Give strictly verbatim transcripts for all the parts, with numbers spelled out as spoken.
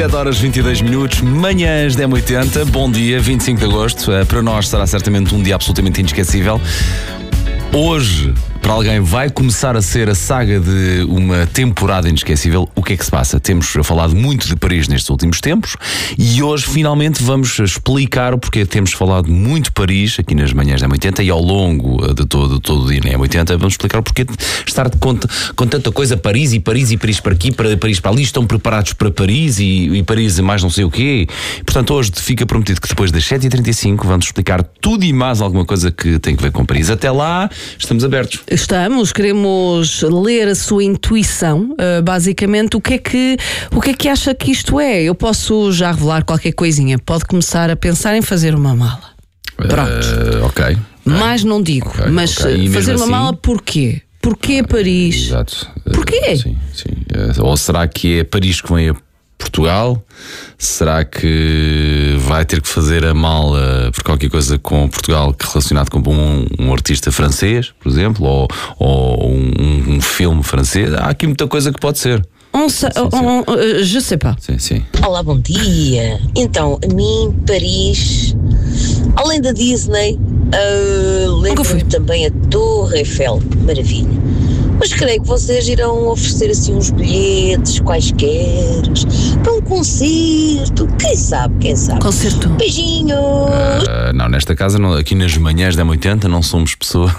sete horas e vinte e dois minutos, manhãs da M oitenta, bom dia, vinte e cinco de agosto. Para nós será certamente um dia absolutamente inesquecível. Hoje, para alguém, vai começar a ser a saga de uma temporada inesquecível. O que é que se passa? Temos falado muito de Paris nestes últimos tempos e hoje finalmente vamos explicar o porquê temos falado muito de Paris aqui nas manhãs da M oitenta e ao longo de todo, todo o dia na M oitenta vamos explicar o porquê de estar com, com tanta coisa Paris e Paris e Paris para aqui, para Paris para ali, estão preparados para Paris e, e Paris mais não sei o quê. Portanto, hoje fica prometido que depois das sete e trinta e cinco vamos explicar tudo e mais alguma coisa que tem que ver com Paris. Até lá, estamos abertos. Estamos, queremos ler a sua intuição, uh, basicamente, o que, é que, o que é que acha que isto é? Eu posso já revelar qualquer coisinha, pode começar a pensar em fazer uma mala. Pronto. Uh, ok. okay. Mais não digo, okay, mas okay. fazer uma assim... mala porquê? Porquê uh, Paris? Exato. Porquê? Uh, sim, sim. Uh, ou será que é Paris que vem a Portugal? Será que vai ter que fazer a mala por qualquer coisa com Portugal relacionado com um, um artista francês, por exemplo, ou, ou um, um filme francês? Há aqui muita coisa que pode ser. On sa- sim, sim. On, on, je sais pas. Sim, sim. Olá, bom dia. Então, a mim, Paris, além da Disney, uh, lembro-me também a Torre Eiffel. Maravilha. Mas creio que vocês irão oferecer assim uns bilhetes quaisquer para um concerto, quem sabe, quem sabe. Concerto. Beijinhos. Uh, não, nesta casa, não, aqui nas manhãs da M oitenta não somos pessoas,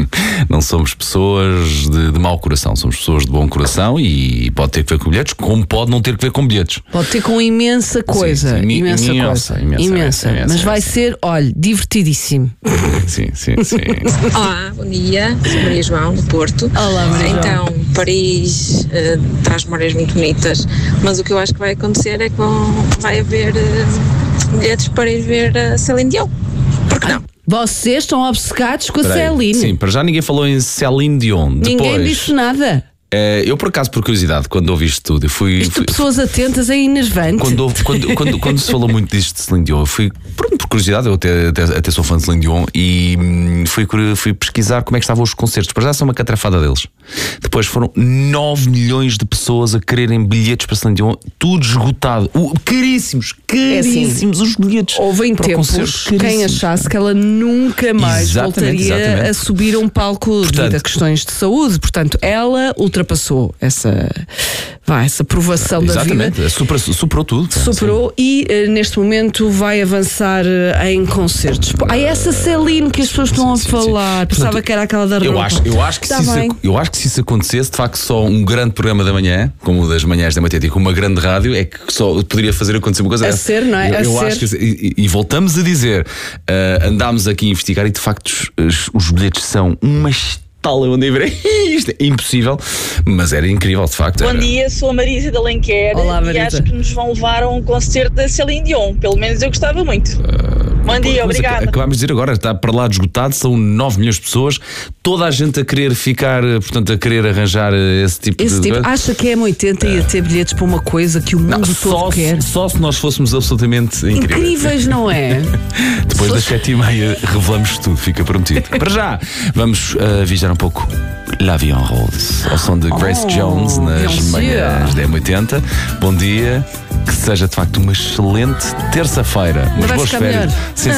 não somos pessoas de, de mau coração, somos pessoas de bom coração e pode ter que ver com bilhetes, como pode não ter que ver com bilhetes. Pode ter com imensa coisa, sim, sim, imensa, imensa coisa, imensa, imensa, imensa, mas vai imensa. ser, olha, divertidíssimo. Sim, sim, sim. Olá, bom dia, sou Maria João, do Porto. Olá, Maria João. Então, Paris uh, traz memórias muito bonitas, mas o que eu acho que vai acontecer é que vão, vai haver uh, bilhetes para ir ver a Céline Dion. Por que não? Vocês estão obcecados com a Peraí, Céline. Sim, para já ninguém falou em Céline Dion. Ninguém Depois, disse nada. Uh, eu, por acaso, por curiosidade, quando ouvi isto tudo, eu fui. Isto fui de pessoas atentas é enervante. Quando, houve, quando, quando, quando se falou muito disto de Céline Dion, eu fui, por, por curiosidade, eu até, até, até sou fã de Céline Dion e hum, fui, fui pesquisar como é que estavam os concertos. Para já são uma catrafada deles. Depois foram nove milhões de pessoas a quererem bilhetes para Céline Dion, tudo esgotado. Uh, caríssimos, caríssimos é assim, os bilhetes. Houve em tempos quem achasse que ela nunca mais exatamente, voltaria exatamente. a subir a um palco portanto, devido a questões de saúde. Portanto, ela ultrapassou essa. Essa, vai, essa provação da vida. Exatamente, superou, superou tudo. Superou sim. e uh, neste momento vai avançar uh, em concertos. Há essa Céline que as pessoas estão sim, a falar. Sim, sim. Pensava Portanto, que era aquela da eu roupa. acho, eu, acho que tá se isso, eu acho que se isso acontecesse, de facto, só um grande programa da manhã, como o das manhãs da M oitenta e com uma grande rádio, é que só poderia fazer acontecer uma coisa. A dessa. ser, não é? Eu, a eu ser. acho que, e, e voltamos a dizer, uh, andámos aqui a investigar e de facto os, os bilhetes são uma tal onde eu virei, isto é impossível, mas era incrível de facto. Bom era... dia, sou a Marisa da Lenquer. Olá, e acho que nos vão levar a um concerto da Céline Dion, pelo menos eu gostava muito. Uh, Bom dia, obrigada. Acabámos de dizer agora, está para lá de esgotado, são nove milhões de pessoas, toda a gente a querer ficar, portanto a querer arranjar esse tipo esse de... Tipo, acha que é M oitenta uh... ia ter bilhetes para uma coisa que o mundo não, todo só quer? Se, só se nós fôssemos absolutamente incríveis. Incríveis, não é? Depois das sete e meia revelamos tudo, fica prometido. Para já, vamos uh, viajar um pouco L'Avion Rose, ao som de Grace oh, Jones nas manhãs da M oitenta. Bom dia, que seja de facto uma excelente terça-feira. Umas boas férias. Sim, sim.